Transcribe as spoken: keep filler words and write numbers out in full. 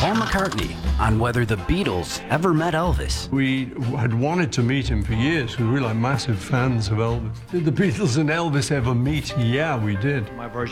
Paul McCartney on whether the Beatles ever met Elvis. We had wanted to meet him for years because we were like massive fans of Elvis. Did the Beatles and Elvis ever meet? Yeah, we did. My version